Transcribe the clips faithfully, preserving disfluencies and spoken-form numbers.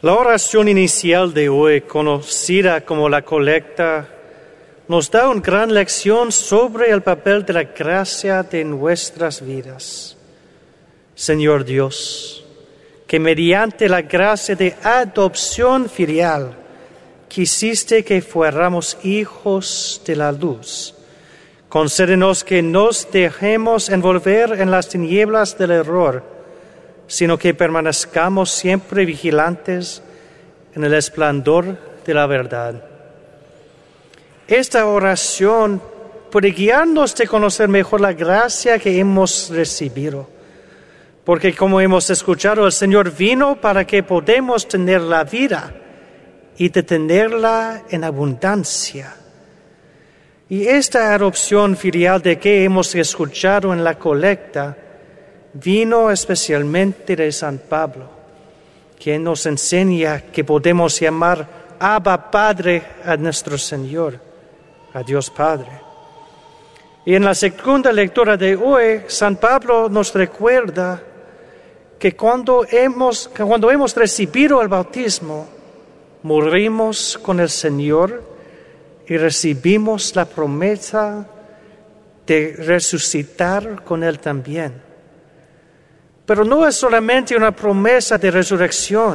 La oración inicial de hoy, conocida como la colecta, nos da una gran lección sobre el papel de la gracia de nuestras vidas. Señor Dios, que mediante la gracia de adopción filial quisiste que fuéramos hijos de la luz, concédenos que nos dejemos envolver en las tinieblas del error, sino que permanezcamos siempre vigilantes en el esplendor de la verdad. Esta oración puede guiarnos de conocer mejor la gracia que hemos recibido, porque como hemos escuchado, el Señor vino para que podamos tener la vida y de tenerla en abundancia. Y esta adopción filial de que hemos escuchado en la colecta vino especialmente de San Pablo, quien nos enseña que podemos llamar Abba Padre a nuestro Señor, a Dios Padre. Y en la segunda lectura de hoy, San Pablo nos recuerda que cuando hemos, que cuando hemos recibido el bautismo, morimos con el Señor y recibimos la promesa de resucitar con Él también. Pero no es solamente una promesa de resurrección,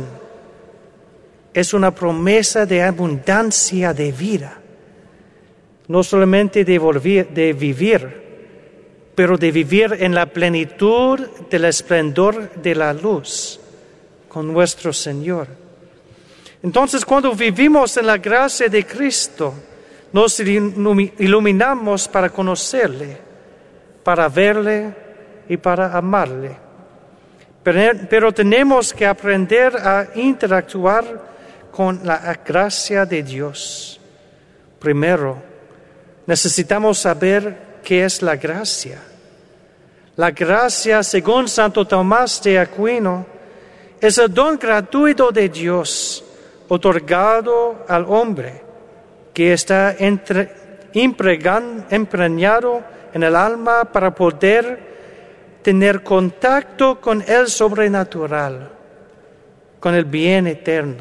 es una promesa de abundancia de vida. No solamente de, volver, de vivir, pero de vivir en la plenitud del esplendor de la luz con nuestro Señor. Entonces, cuando vivimos en la gracia de Cristo, nos iluminamos para conocerle, para verle y para amarle. Pero, pero tenemos que aprender a interactuar con la gracia de Dios. Primero, necesitamos saber qué es la gracia. La gracia, según Santo Tomás de Aquino, es el don gratuito de Dios otorgado al hombre, que está entre, impregan, impregnado en el alma para poder tener contacto con el sobrenatural, con el bien eterno.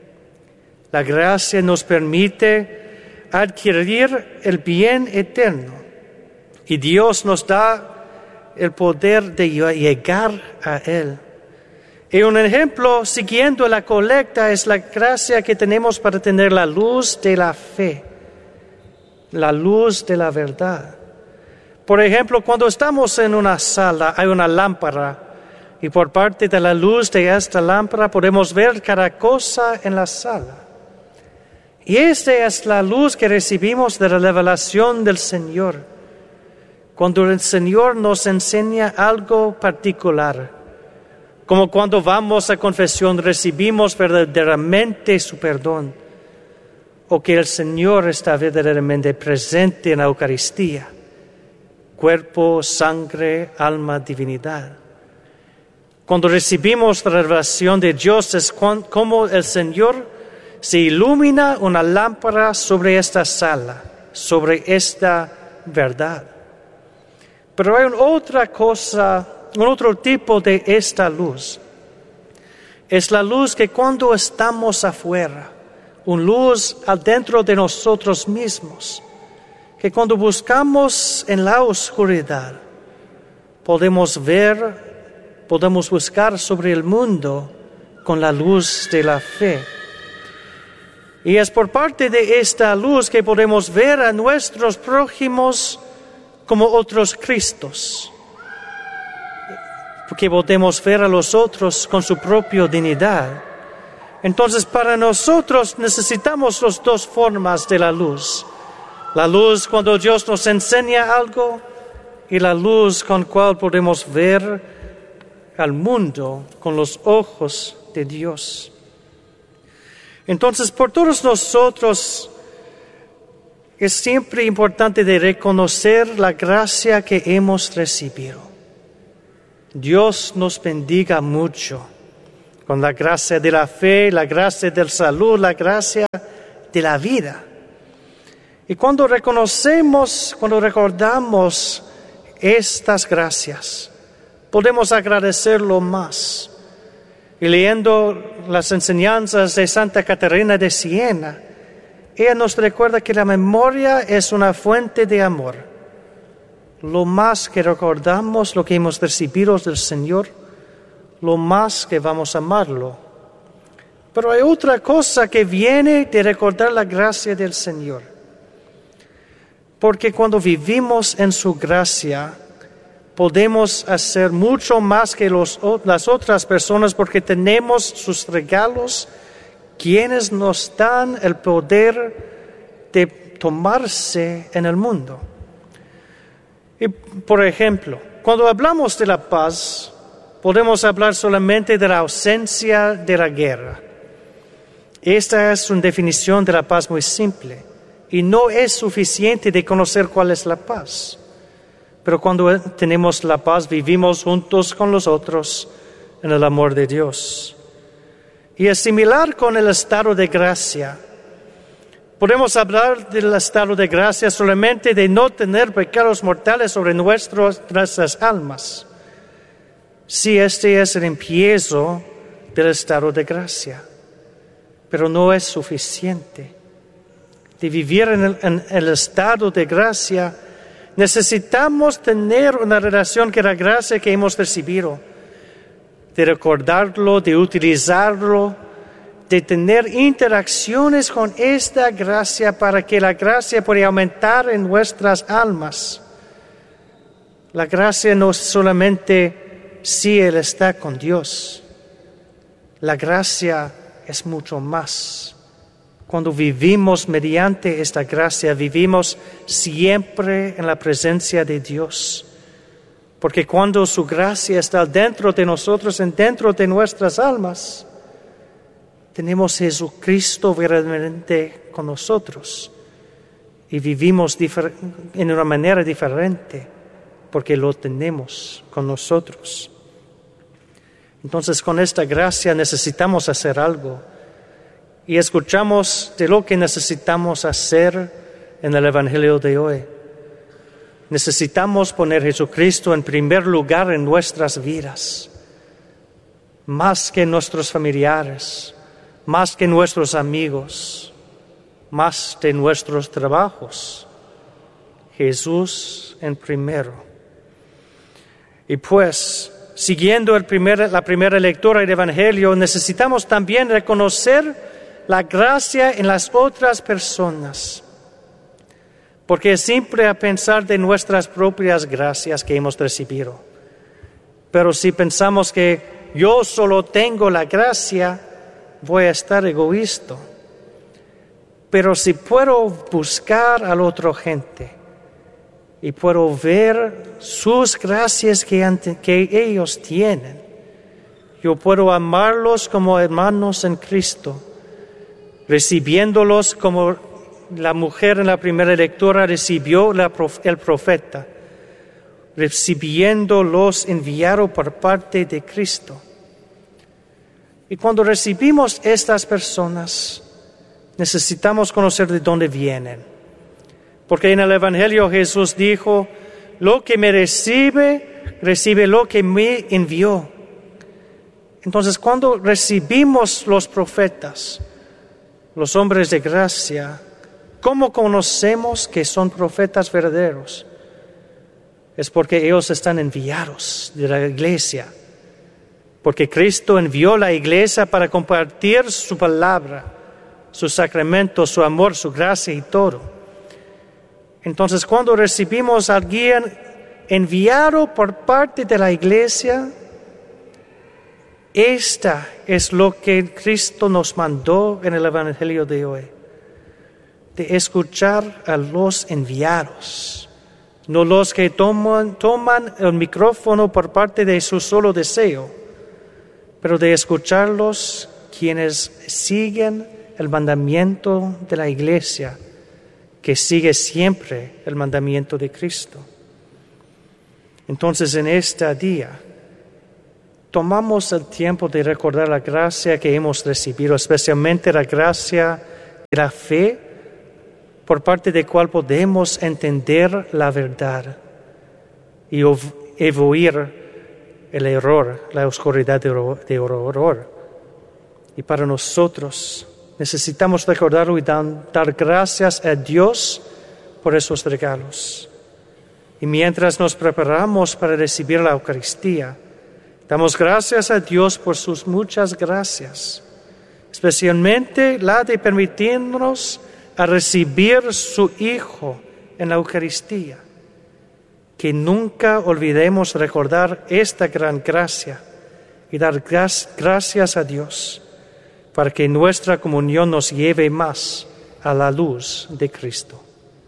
La gracia nos permite adquirir el bien eterno y Dios nos da el poder de llegar a Él. Y un ejemplo, siguiendo la colecta, es la gracia que tenemos para tener la luz de la fe, la luz de la verdad. Por ejemplo, cuando estamos en una sala, hay una lámpara, y por parte de la luz de esta lámpara podemos ver cada cosa en la sala. Y esta es la luz que recibimos de la revelación del Señor, cuando el Señor nos enseña algo particular. Como cuando vamos a confesión recibimos verdaderamente su perdón, o que el Señor está verdaderamente presente en la Eucaristía, cuerpo, sangre, alma, divinidad. Cuando recibimos la revelación de Dios es como el Señor se ilumina una lámpara sobre esta sala, sobre esta verdad. Pero hay otra cosa, un otro tipo de esta luz. Es la luz que cuando estamos afuera, una luz adentro de nosotros mismos, que cuando buscamos en la oscuridad, podemos ver, podemos buscar sobre el mundo con la luz de la fe. Y es por parte de esta luz que podemos ver a nuestros prójimos como otros Cristos, porque podemos ver a los otros con su propia dignidad. Entonces, para nosotros necesitamos las dos formas de la luz. La luz cuando Dios nos enseña algo y la luz con la cual podemos ver al mundo con los ojos de Dios. Entonces, por todos nosotros es siempre importante de reconocer la gracia que hemos recibido. Dios nos bendiga mucho con la gracia de la fe, la gracia de la salud, la gracia de la vida. Y cuando reconocemos, cuando recordamos estas gracias, podemos agradecerlo más. y leyendo las enseñanzas de Santa Catarina de Siena, ella nos recuerda que la memoria es una fuente de amor. Lo más que recordamos lo que hemos recibido del Señor, lo más que vamos a amarlo. Pero hay otra cosa que viene de recordar la gracia del Señor. Porque cuando vivimos en su gracia, podemos hacer mucho más que los, las otras personas porque tenemos sus regalos, quienes nos dan el poder de tomarse en el mundo. Y, por ejemplo, cuando hablamos de la paz, podemos hablar solamente de la ausencia de la guerra. Esta es una definición de la paz muy simple y no es suficiente de conocer cuál es la paz. Pero cuando tenemos la paz, vivimos juntos con los otros en el amor de Dios. Y es similar con el estado de gracia. Podemos hablar del estado de gracia solamente de no tener pecados mortales sobre nuestros, nuestras almas. Sí, este es el empiezo del estado de gracia. Pero no es suficiente. De vivir en el, en el estado de gracia, necesitamos tener una relación con la gracia que hemos recibido, de recordarlo, de utilizarlo, de tener interacciones con esta gracia para que la gracia pueda aumentar en nuestras almas. La gracia no es solamente si Él está con Dios. La gracia es mucho más. Cuando vivimos mediante esta gracia, vivimos siempre en la presencia de Dios. Porque cuando su gracia está dentro de nosotros, dentro de nuestras almas, tenemos a Jesucristo verdaderamente con nosotros. Y vivimos difer- en una manera diferente, porque lo tenemos con nosotros. Entonces, con esta gracia necesitamos hacer algo. Y escuchamos de lo que necesitamos hacer en el Evangelio de hoy. Necesitamos poner a Jesucristo en primer lugar en nuestras vidas, más que nuestros familiares, más que nuestros amigos, más de nuestros trabajos. Jesús en primero. Y pues, siguiendo el primer, la primera lectura del Evangelio, necesitamos también reconocer la gracia en las otras personas. Porque es simple a pensar de nuestras propias gracias que hemos recibido. Pero si pensamos que yo solo tengo la gracia, voy a estar egoísta. Pero si puedo buscar a la otra gente y puedo ver sus gracias que, ante, que ellos tienen, yo puedo amarlos como hermanos en Cristo, recibiéndolos como la mujer en la primera lectura recibió la, el profeta, recibiéndolos enviados por parte de Cristo. Y cuando recibimos estas personas, necesitamos conocer de dónde vienen. Porque en el Evangelio Jesús dijo, lo que me recibe, recibe lo que me envió. Entonces, cuando recibimos los profetas, los hombres de gracia, ¿cómo conocemos que son profetas verdaderos? Es porque ellos están enviados de la iglesia. Porque Cristo envió a la iglesia para compartir su palabra, su sacramento, su amor, su gracia y todo. Entonces, cuando recibimos a alguien enviado por parte de la iglesia, esta es lo que Cristo nos mandó en el Evangelio de hoy, de escuchar a los enviados, no los que toman, toman el micrófono por parte de su solo deseo, pero de escucharlos quienes siguen el mandamiento de la iglesia, que sigue siempre el mandamiento de Cristo. Entonces, en este día, tomamos el tiempo de recordar la gracia que hemos recibido, especialmente la gracia de la fe, por parte de cual podemos entender la verdad y oír el error, la oscuridad de horror. Y para nosotros necesitamos recordarlo y dar gracias a Dios por esos regalos. Y mientras nos preparamos para recibir la Eucaristía, damos gracias a Dios por sus muchas gracias, especialmente la de permitirnos a recibir su Hijo en la Eucaristía. Que nunca olvidemos recordar esta gran gracia y dar gracias a Dios para que nuestra comunión nos lleve más a la luz de Cristo.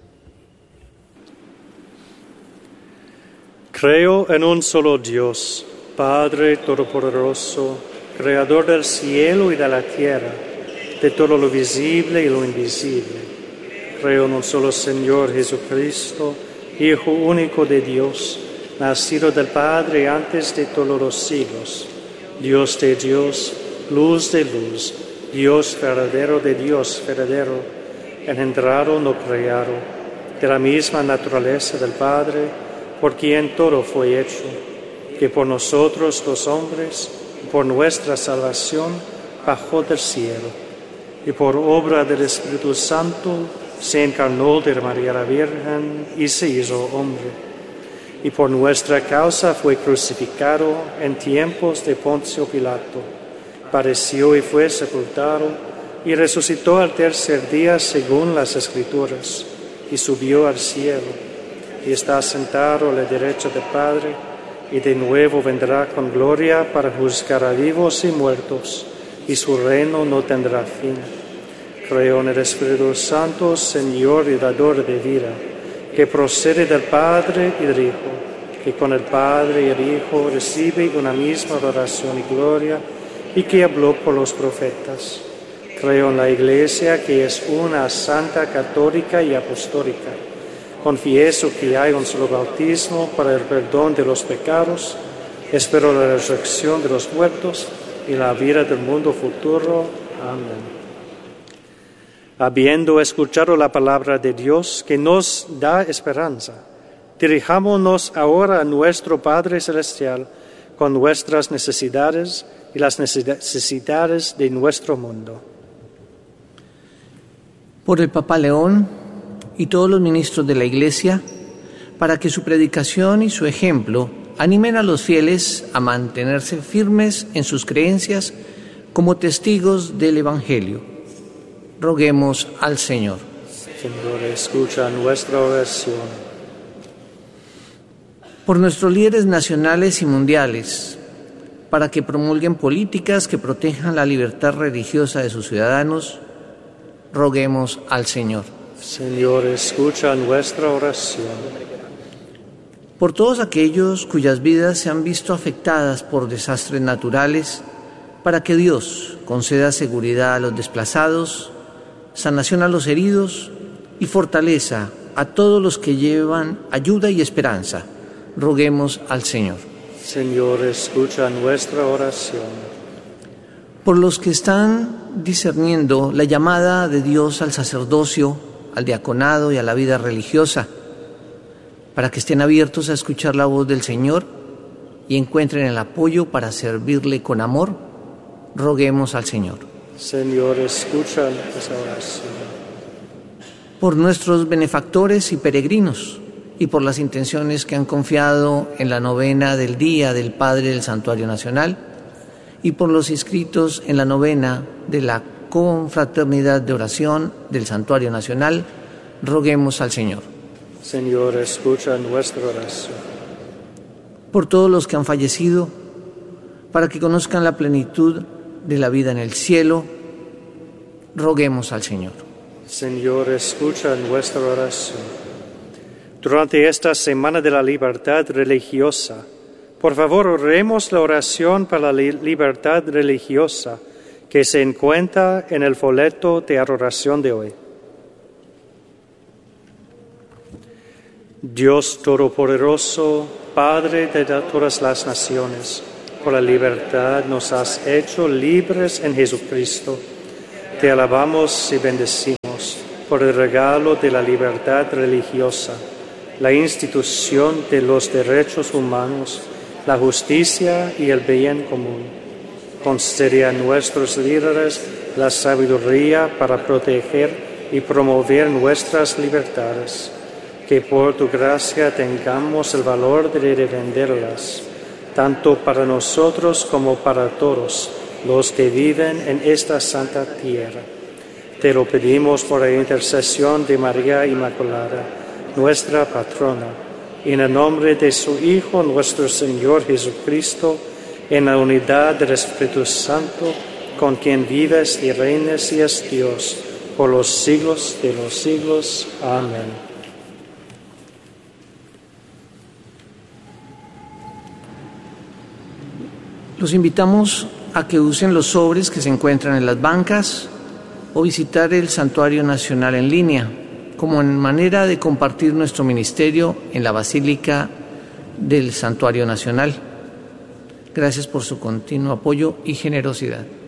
Creo en un solo Dios, Padre Todopoderoso, Creador del cielo y de la tierra, de todo lo visible y lo invisible. Creo en un solo Señor Jesucristo, Hijo único de Dios, nacido del Padre antes de todos los siglos, Dios de Dios, luz de luz, Dios verdadero de Dios verdadero, engendrado, no creado, de la misma naturaleza del Padre, por quien todo fue hecho, que por nosotros los hombres, por nuestra salvación, bajó del cielo, y por obra del Espíritu Santo, se encarnó de María la Virgen y se hizo hombre. Y por nuestra causa fue crucificado en tiempos de Poncio Pilato. Padeció y fue sepultado y resucitó al tercer día según las Escrituras y subió al cielo y está sentado a la derecha del Padre y de nuevo vendrá con gloria para juzgar a vivos y muertos y su reino no tendrá fin. Creo en el Espíritu Santo, Señor y dador de vida, que procede del Padre y del Hijo, que con el Padre y el Hijo recibe una misma adoración y gloria, y que habló por los profetas. Creo en la Iglesia, que es una santa, católica y apostólica. Confieso que hay un solo bautismo para el perdón de los pecados. Espero la resurrección de los muertos y la vida del mundo futuro. Amén. Habiendo escuchado la palabra de Dios que nos da esperanza, dirijámonos ahora a nuestro Padre Celestial con nuestras necesidades y las necesidades de nuestro mundo. Por el Papa León y todos los ministros de la Iglesia, para que su predicación y su ejemplo animen a los fieles a mantenerse firmes en sus creencias como testigos del Evangelio. Roguemos al Señor. Señor, escucha nuestra oración. Por nuestros líderes nacionales y mundiales, para que promulguen políticas que protejan la libertad religiosa de sus ciudadanos, roguemos al Señor. Señor, escucha nuestra oración. Por todos aquellos cuyas vidas se han visto afectadas por desastres naturales, para que Dios conceda seguridad a los desplazados, sanación a los heridos y fortaleza a todos los que llevan ayuda y esperanza. Roguemos al Señor. Señor, escucha nuestra oración. Por los que están discerniendo la llamada de Dios al sacerdocio, al diaconado y a la vida religiosa, para que estén abiertos a escuchar la voz del Señor y encuentren el apoyo para servirle con amor, roguemos al Señor. Señor, escucha esa oración. Por nuestros benefactores y peregrinos y por las intenciones que han confiado en la novena del Día del Padre del Santuario Nacional y por los inscritos en la novena de la Confraternidad de Oración del Santuario Nacional, roguemos al Señor. Señor, escucha nuestra oración. Por todos los que han fallecido, para que conozcan la plenitud de la vida en el cielo, roguemos al Señor. Señor, escucha nuestra oración. Durante esta Semana de la Libertad Religiosa, por favor, oremos la oración para la libertad religiosa que se encuentra en el folleto de adoración de hoy. Dios Todopoderoso, Padre de todas las naciones, por la libertad nos has hecho libres en Jesucristo. Te alabamos y bendecimos por el regalo de la libertad religiosa, la institución de los derechos humanos la justicia y el bien común. Concede a nuestros líderes la sabiduría para proteger y promover nuestras libertades, que por tu gracia tengamos el valor de defenderlas, tanto para nosotros como para todos los que viven en esta santa tierra. Te lo pedimos por la intercesión de María Inmaculada, nuestra patrona, y en el nombre de su Hijo, nuestro Señor Jesucristo, en la unidad del Espíritu Santo, con quien vives y reinas y es Dios, por los siglos de los siglos. Amén. Los invitamos a que usen los sobres que se encuentran en las bancas o visitar el Santuario Nacional en línea, como en manera de compartir nuestro ministerio en la Basílica del Santuario Nacional. Gracias por su continuo apoyo y generosidad.